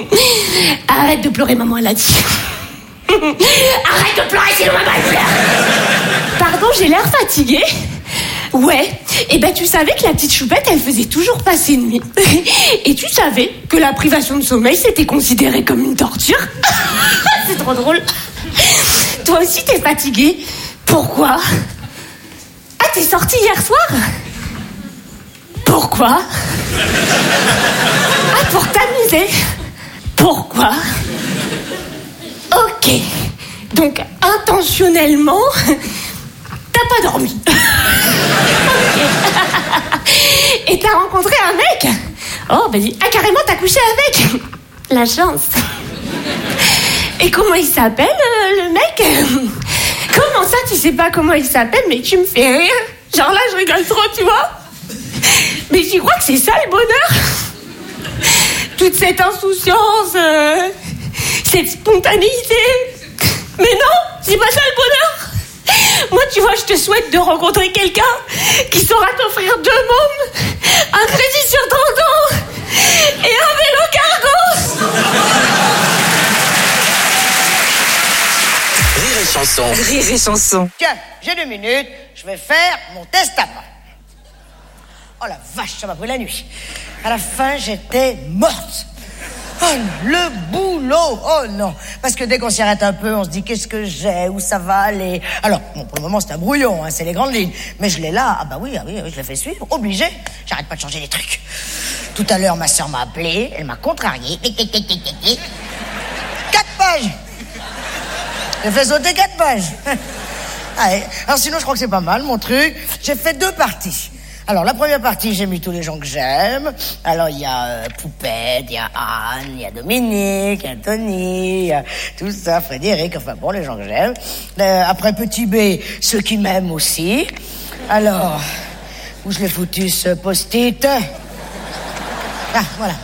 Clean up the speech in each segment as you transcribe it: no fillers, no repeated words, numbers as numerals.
Arrête de pleurer, maman, elle a dit. Arrête de pleurer, sinon maman elle pleure. Pardon, j'ai l'air fatiguée. Ouais, et ben tu savais que la petite choupette, elle faisait toujours passer nuit. Et tu savais que la privation de sommeil, c'était considéré comme une torture. C'est trop drôle. Toi aussi, t'es fatiguée. Pourquoi? Ah, t'es sortie hier soir? Pourquoi? Ah, pour t'amuser. Pourquoi? Ok. Donc, intentionnellement, t'as pas dormi. Okay. Et t'as rencontré un mec? Oh, bah dis, ah, carrément, t'as couché avec? La chance. Et comment il s'appelle, le mec? Comment ça, tu sais pas comment il s'appelle? Mais tu me fais rire. Genre là, je rigole trop, tu vois? Mais j'y crois que c'est ça, le bonheur? Toute cette insouciance, cette spontanéité. Mais non, c'est pas ça le bonheur. Moi, tu vois, je te souhaite de rencontrer quelqu'un qui saura t'offrir 2 mômes, un crédit sur 30 ans et un vélo cargo. Rire et chanson. Rire et chanson. Tiens, j'ai 2 minutes, je vais faire mon testament. Oh la vache, ça m'a pris la nuit. À la fin, j'étais morte. Oh, le boulot. Oh non. Parce que dès qu'on s'y arrête un peu, on se dit qu'est-ce que j'ai, où ça va aller. Alors, bon, pour le moment, c'est un brouillon, hein, c'est les grandes lignes. Mais je l'ai là. Ah bah oui, je l'ai fait suivre. Obligé. J'arrête pas de changer les trucs. Tout à l'heure, ma sœur m'a appelé. Elle m'a contrarié. 4 pages. J'ai fait sauter 4 pages. Allez. Alors sinon, je crois que c'est pas mal, mon truc. J'ai fait 2 parties. Alors, la première partie, j'ai mis tous les gens que j'aime. Alors, il y a Poupette, il y a Anne, il y a Dominique, il y a Tony, il y a tout ça, Frédéric, enfin bon, les gens que j'aime. Après Petit B, ceux qui m'aiment aussi. Alors, où je l'ai foutu, ce post-it? Ah, voilà.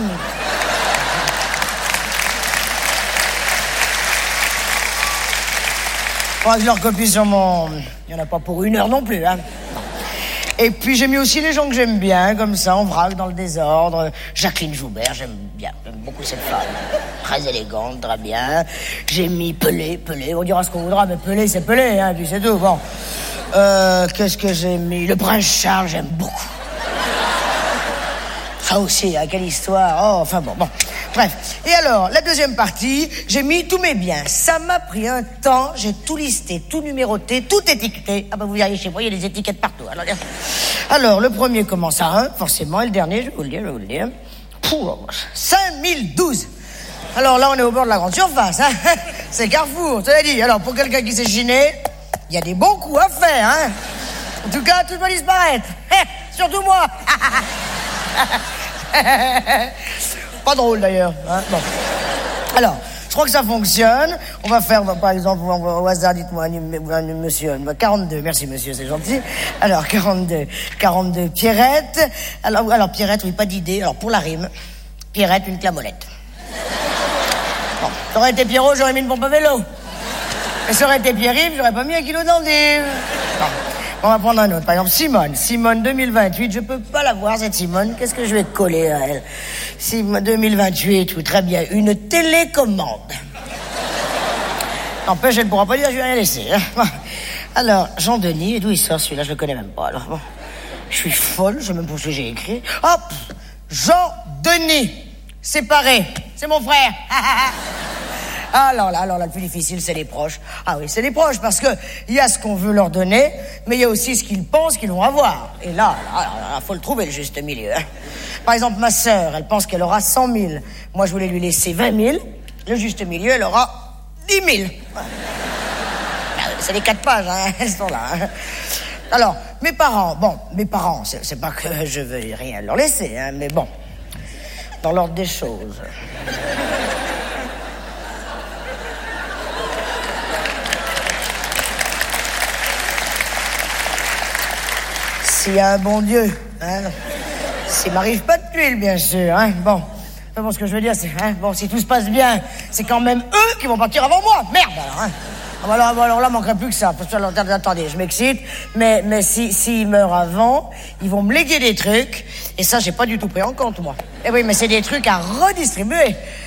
Faudra que je le recopie sur mon... Il n'y en a pas pour 1 heure non plus, hein. Et puis j'ai mis aussi les gens que j'aime bien, comme ça, en vrac, dans le désordre. Jacqueline Joubert, j'aime beaucoup cette femme. Très élégante, très bien. J'ai mis Pelé, on dira ce qu'on voudra, mais Pelé, c'est Pelé, hein, puis c'est tout, bon. Qu'est-ce que j'ai mis? Le prince Charles, j'aime beaucoup. Ça aussi, hein, quelle histoire, oh, enfin bon. Bref, et alors, la deuxième partie, j'ai mis tous mes biens. Ça m'a pris un temps, j'ai tout listé, tout numéroté, tout étiqueté. Ah bah vous verriez chez moi, il y a des étiquettes partout. Alors le premier commence à 1, forcément, et le dernier, je vais vous le dire. 5012. Alors là, on est au bord de la grande surface, hein. C'est Carrefour, tu l'as dit. Alors, pour quelqu'un qui s'est chiné, il y a des bons coups à faire, hein. En tout cas, tout va disparaître. Surtout moi. Pas drôle d'ailleurs, hein. Bon. Alors, je crois que ça fonctionne. On va faire, par exemple, au hasard, dites-moi, monsieur, 42, merci monsieur, c'est gentil. Alors, 42 Pierrette. Alors Pierrette, oui, pas d'idée. Alors, pour la rime, Pierrette, une clamolette. Bon, ça aurait été Pierrot, j'aurais mis une pompe à vélo. Et ça aurait été Pierre-Yves, j'aurais pas mis 1 kilo d'endive. Bon. On va prendre un autre. Par exemple, Simone 2028. Je peux pas la voir, cette Simone. Qu'est-ce que je vais coller à elle? Simone 2028, oui, très bien. Une télécommande. N'empêche, elle ne pourra pas dire je vais rien laisser. Hein. Alors, Jean-Denis, et d'où il sort celui-là? Je le connais même pas. Alors, bon, je suis folle, je sais même pas ce que j'ai écrit. Hop, Jean-Denis, séparé. C'est mon frère. Alors là, le plus difficile, c'est les proches. Ah oui, c'est les proches, parce que il y a ce qu'on veut leur donner, mais il y a aussi ce qu'ils pensent qu'ils vont avoir. Et là, faut le trouver, le juste milieu. Hein. Par exemple, ma sœur, elle pense qu'elle aura 100 000. Moi, je voulais lui laisser 20 000. Le juste milieu, elle aura 10 000. C'est les 4 pages, hein, elles sont là. Hein. Alors, mes parents, c'est pas que je veux rien leur laisser, hein, mais bon, dans l'ordre des choses... S'il y a un bon Dieu, hein, s'il m'arrive pas de tuile, bien sûr, hein, bon, ce que je veux dire, c'est, hein, bon, si tout se passe bien, c'est quand même eux qui vont partir avant moi, merde, alors, hein. Alors là, manquerait plus que ça, parce que, alors, attendez, je m'excite, mais s'ils meurent avant, ils vont me léguer des trucs, et ça, j'ai pas du tout pris en compte, moi. Et oui, mais c'est des trucs à redistribuer.